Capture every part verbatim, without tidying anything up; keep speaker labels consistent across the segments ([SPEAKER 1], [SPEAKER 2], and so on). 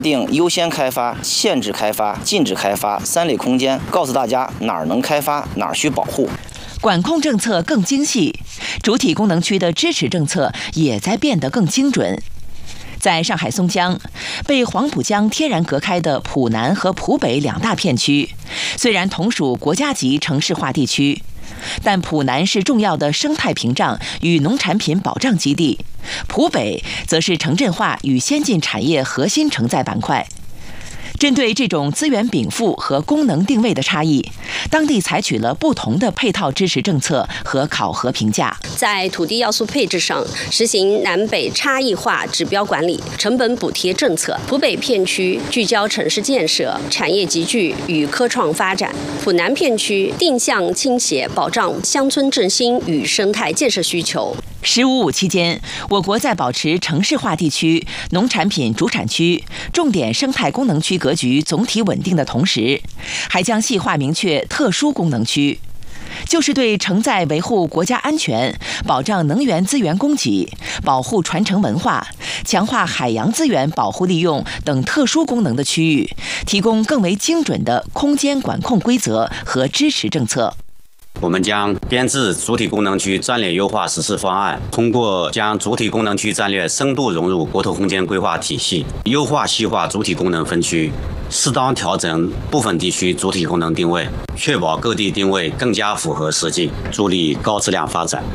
[SPEAKER 1] 定优先开发、限制开发、禁止开发三类空间，告诉大家哪儿能开发，哪儿需保护。
[SPEAKER 2] 管控政策更精细，主体功能区的支持政策也在变得更精准。在上海松江，被黄浦江天然隔开的浦南和浦北两大片区，虽然同属国家级城市化地区，但浦南是重要的生态屏障与农产品保障基地，浦北则是城镇化与先进产业核心承载板块。针对这种资源禀赋和功能定位的差异，当地采取了不同的配套支持政策和考核评价。
[SPEAKER 3] 在土地要素配置上，实行南北差异化指标管理、成本补贴政策。浦北片区聚焦城市建设、产业集聚与科创发展；浦南片区定向倾斜，保障乡村振兴与生态建设需求。
[SPEAKER 2] 十五五期间，我国在保持城市化地区、农产品主产区、重点生态功能区格局总体稳定的同时，还将细化明确特殊功能区，就是对承载维护国家安全、保障能源资源供给、保护传承文化、强化海洋资源保护利用等特殊功能的区域，提供更为精准的空间管控规则和支持政策。
[SPEAKER 4] 我们将编制主体功能区战略优化实施方案，通过将主体功能区战略深度融入国土空间规划体系，优化细化主体功能分区，适当调整部分地区主体功能定位，确保各地定位更加符合实际，助力高质量发展。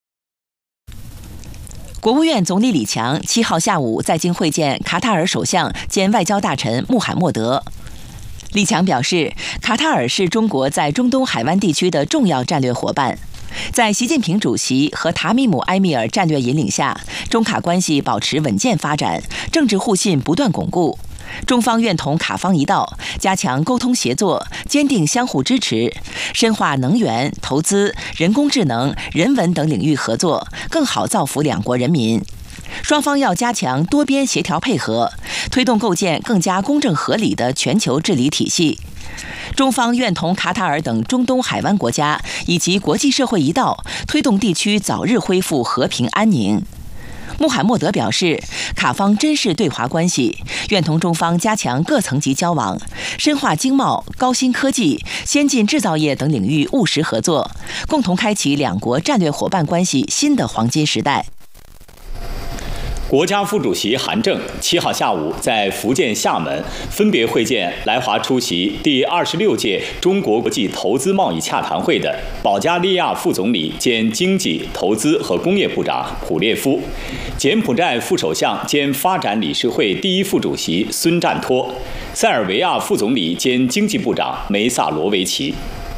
[SPEAKER 2] 国务院总理李强七号下午在京会见卡塔尔首相兼外交大臣穆罕默德。李强表示，卡塔尔是中国在中东海湾地区的重要战略伙伴。在习近平主席和塔米姆埃米尔战略引领下，中卡关系保持稳健发展，政治互信不断巩固。中方愿同卡方一道，加强沟通协作，坚定相互支持，深化能源、投资、人工智能、人文等领域合作，更好造福两国人民。双方要加强多边协调配合，推动构建更加公正合理的全球治理体系。中方愿同卡塔尔等中东海湾国家以及国际社会一道，推动地区早日恢复和平安宁。穆罕默德表示，卡方珍视对华关系，愿同中方加强各层级交往，深化经贸、高新科技、先进制造业等领域务实合作，共同开启两国战略伙伴关系新的黄金时代。
[SPEAKER 5] 国家副主席韩正七号下午在福建厦门分别会见来华出席第二十六届中国国际投资贸易洽谈会的保加利亚副总理兼经济、投资和工业部长普列夫、柬埔寨副首相兼发展理事会第一副主席孙占托、塞尔维亚副总理兼经济部长梅萨罗维奇。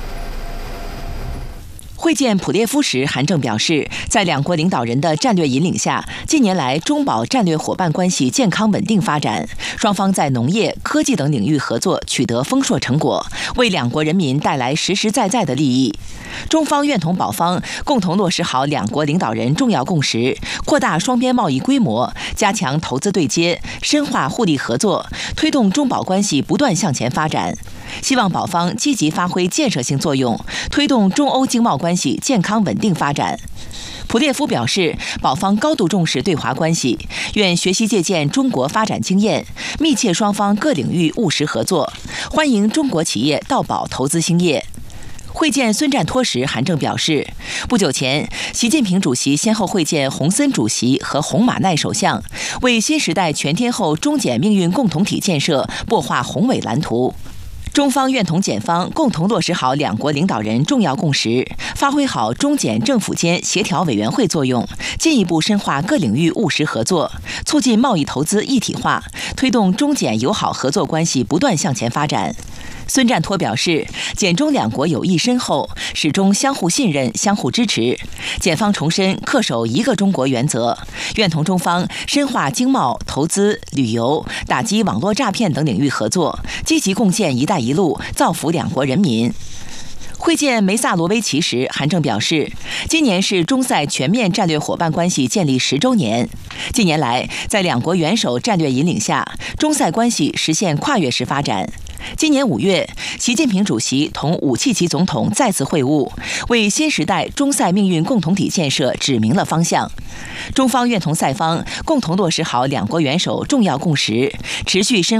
[SPEAKER 2] 会见普列夫时，韩正表示，在两国领导人的战略引领下，近年来中保战略伙伴关系健康稳定发展，双方在农业、科技等领域合作取得丰硕成果，为两国人民带来实实在在的利益。中方愿同保方共同落实好两国领导人重要共识，扩大双边贸易规模，加强投资对接，深化互利合作，推动中保关系不断向前发展。希望保方积极发挥建设性作用，推动中欧经贸关系健康稳定发展。普列夫表示，保方高度重视对华关系，愿学习借鉴中国发展经验，密切双方各领域务实合作，欢迎中国企业到保投资兴业。会见孙占托时，韩正表示，不久前，习近平主席先后会见洪森主席和洪马奈首相，为新时代全天候中柬命运共同体建设擘画宏伟蓝图。中方愿同柬方共同落实好两国领导人重要共识，发挥好中柬政府间协调委员会作用，进一步深化各领域务实合作，促进贸易投资一体化，推动中柬友好合作关系不断向前发展。孙占托表示，柬中两国友谊深厚，始终相互信任、相互支持。柬方重申恪守一个中国原则，愿同中方深化经贸、投资、旅游、打击网络诈骗等领域合作，积极共建“一带一路”，造福两国人民。会见梅萨罗维奇时，韩正表示，今年是中塞全面战略伙伴关系建立十周年。近年来，在两国元首战略引领下，中塞关系实现跨越式发展。今年五月，习近平主席同武契奇总统再次会晤，为新时代中塞命运共同体建设指明了方向。中方愿同塞方共同落实好两国元首重要共识，持续深